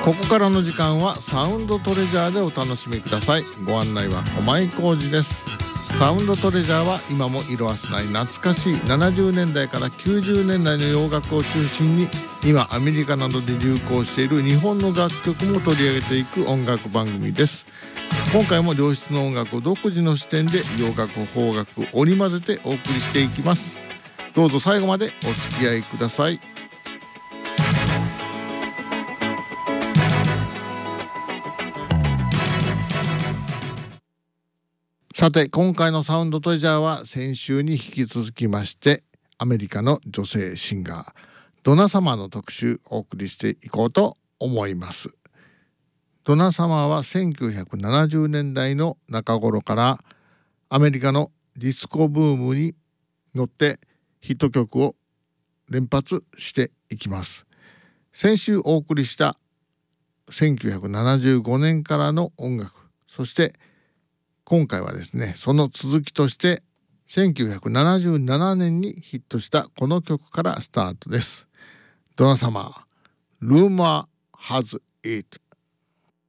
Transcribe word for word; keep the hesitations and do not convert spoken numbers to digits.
ここからの時間はサウンドトレジャーでお楽しみください。ご案内は駒井浩二です。サウンドトレジャーは今も色褪せない懐かしいななじゅうねんだいからきゅうじゅうねんだいの洋楽を中心に今アメリカなどで流行している日本の楽曲も取り上げていく音楽番組です。今回も良質の音楽を独自の視点で洋楽、邦楽織り交ぜてお送りしていきます。どうぞ最後までお付き合いください。さて今回のサウンドトレジャーは先週に引き続きましてアメリカの女性シンガードナサマーの特集をお送りしていこうと思います。ドナサマーはせんきゅうひゃくななじゅうねんだいの中頃からアメリカのディスコブームに乗ってヒット曲を連発していきます。先週お送りしたせんきゅうひゃくななじゅうごねんからの音楽、そして今回はですねその続きとしてせんきゅうひゃくななじゅうななねんにヒットしたこの曲からスタートです。ドナサマー Rumor Has It。